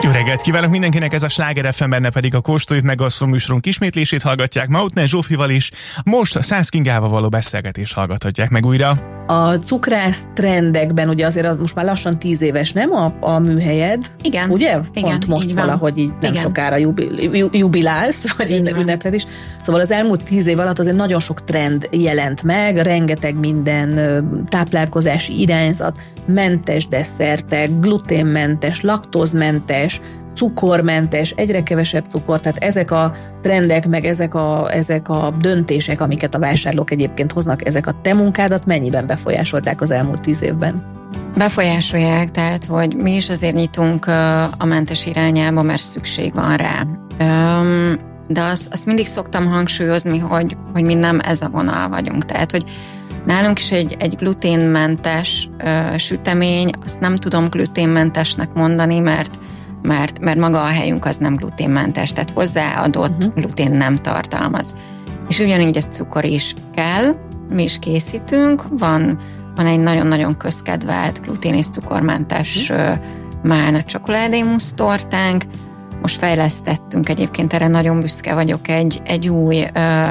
Jó reggelt kívánok mindenkinek, ez a Sláger FM, benne pedig a Kóstoljuk meg a műsorunk ismétlését hallgatják Mautner Zsófival is. Most a Szász Kingával való beszélgetést hallgathatják meg újra. A cukrász trendekben ugye azért most már lassan 10 éves, nem a műhelyed? Igen. Ugye? Igen, Pont most így valahogy így nem igen. Sokára jubilálsz, vagy ünnepled is. Szóval az elmúlt 10 év alatt azért nagyon sok trend jelent meg, rengeteg minden táplálkozási irányzat, mentes desszertek, gluténmentes, laktózmentes, cukormentes, egyre kevesebb cukor, tehát ezek a trendek, meg ezek a döntések, amiket a vásárlók egyébként hoznak, ezek a te munkádat mennyiben befolyásolták az elmúlt 10 évben? Befolyásolják, tehát, hogy mi is azért nyitunk a mentes irányába, mert szükség van rá. De azt mindig szoktam hangsúlyozni, hogy mi nem ez a vonal vagyunk. Tehát, hogy nálunk is egy gluténmentes sütemény, azt nem tudom gluténmentesnek mondani, mert maga a helyünk az nem gluténmentes, tehát hozzáadott glutén nem tartalmaz. És ugyanígy a cukor is kell, mi is készítünk, van egy nagyon-nagyon közkedvelt glutén és cukormentes málna csokoládémusz tortánk. Most fejlesztettünk, egyébként erre nagyon büszke vagyok, egy új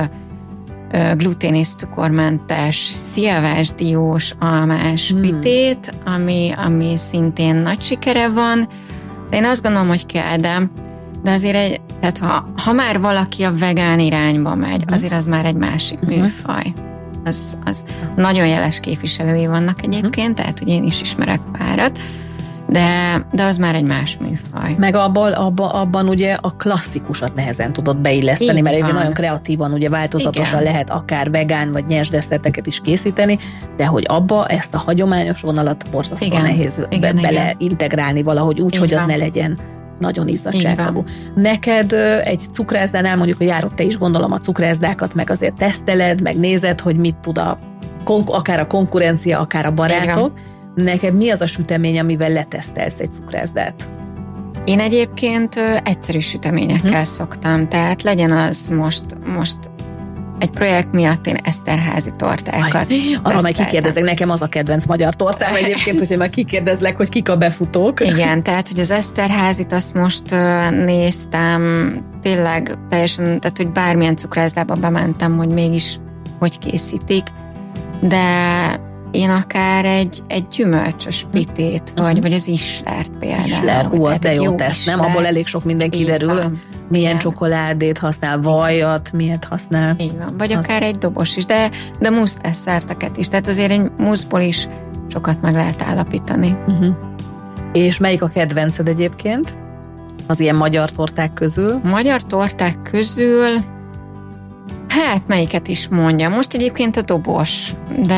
glutén és cukormentes szilvásdiós almás pitét, ami szintén nagy sikere van. De én azt gondolom, hogy kell, de azért tehát ha már valaki a vegán irányba megy, azért az már egy másik műfaj. Az nagyon jeles képviselői vannak egyébként, tehát hogy én is ismerek párat, de az már egy más műfaj. Meg abban ugye a klasszikusat nehezen tudod beilleszteni, így mert egyébként nagyon kreatívan, ugye változatosan lehet akár vegán vagy nyers desszerteket is készíteni, de hogy abba ezt a hagyományos vonalat borzasztóan nehéz beleintegrálni valahogy úgy, hogy az ne legyen nagyon izzadságszagú. Neked egy cukrászdánál mondjuk, hogy járod te is, gondolom, a cukrászdákat, meg azért teszteled, meg nézed, hogy mit tud akár a konkurencia, akár a barátok. Neked mi az a sütemény, amivel letesztelsz egy cukrászdát? Én egyébként egyszerű süteményekkel szoktam, tehát legyen az most egy projekt miatt én eszterházi tortákat. Arra majd kikérdezek, nekem az a kedvenc magyar tortám egyébként, hogyha már kikérdezlek, hogy kik a befutók. Igen, tehát hogy az eszterházit azt most néztem, tényleg teljesen, tehát hogy bármilyen cukrászdába bementem, hogy mégis hogy készítik, de én akár egy gyümölcsös pitét, vagy az islert például. Isler, az de jó tesz, nem? Abból elég sok minden kiderül. Milyen csokoládét használ, vajat, miért használ. Így van, vagy akár egy dobos is, de musztesszerteket is, tehát azért egy muszból is sokat meg lehet állapítani. És melyik a kedvenced egyébként? Az ilyen magyar torták közül? Magyar torták közül, hát melyiket is mondja. Most egyébként a dobos,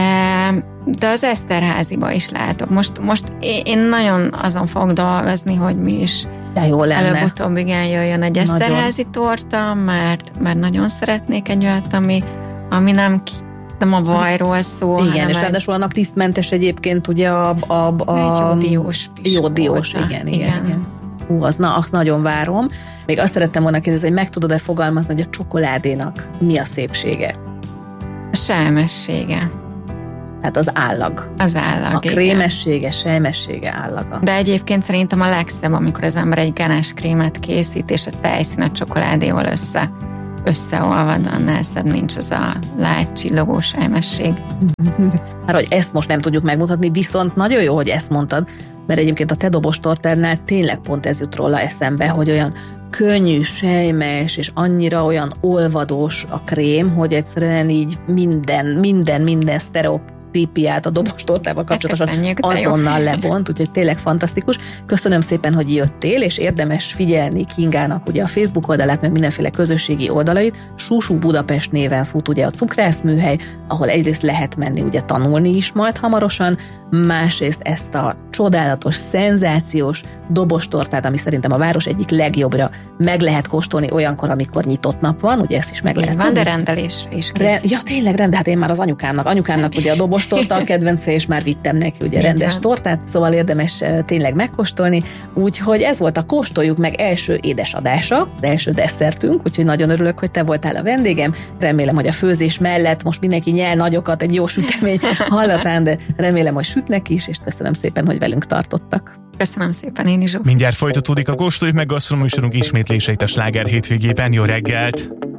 de az eszterháziba is látok. Most én nagyon azon fogok dolgozni, hogy mi is előbb-utóbb igen jöjjön egy eszterházi torta, mert nagyon szeretnék egy olyat, ami nem a vajról szól. Igen, és ráadásul annak lisztmentes egyébként ugye egy jódiós. Igen. Az nagyon várom. Még azt szerettem volna kérdezni, hogy meg tudod-e fogalmazni, hogy a csokoládénak mi a szépsége? A sejmessége. Tehát az állag. Az állag, a krémessége, sejmessége állaga. De egyébként szerintem a legszebb, amikor az ember egy ganás krémet készít, és a tejszín a csokoládéval összeolvad, annál szebb nincs az a lágy, csillogó sejmesség. Hát, hogy ezt most nem tudjuk megmutatni, viszont nagyon jó, hogy ezt mondtad, mert egyébként a te dobos tortádnál tényleg pont ez jut róla eszembe, hogy olyan könnyű, sejmes, és annyira olyan olvadós a krém, hogy egyszerűen így minden sztereotípiát a dobos tortával kapcsolatosan azonnal lebont, úgyhogy tényleg fantasztikus. Köszönöm szépen, hogy jöttél, és érdemes figyelni Kingának ugye a Facebook oldalát, meg mindenféle közösségi oldalait. Susú Budapest néven fut ugye a cukrászműhely, ahol egyrészt lehet menni ugye tanulni is majd hamarosan, másrészt ezt a csodálatos, szenzációs dobostortát, ami szerintem a város egyik legjobbra meg lehet kóstolni olyankor, amikor nyitott nap van, ugye ezt is meg lehet van, de rendelésre is készít. Ja, tényleg hát én már az anyukámnak ugye a dobos dobostorta a kedvence, és már vittem neki ugye rendes tortát, szóval érdemes tényleg megkóstolni. Úgyhogy ez volt a Kóstoljuk meg első édesadása, az első desszertünk, úgyhogy nagyon örülök, hogy te voltál a vendégem. Remélem, hogy a főzés mellett most mindenki nyel nagyokat egy jó sütemény hallatán, de remélem, hogy sütnek is, és köszönöm szépen, hogy velünk tartottak. Köszönöm szépen, én is. Mindjárt folytatódik a Kóstoljuk meg gasztronóműsorunk ismétléseit a Sláger hétvégében. Jó reggelt!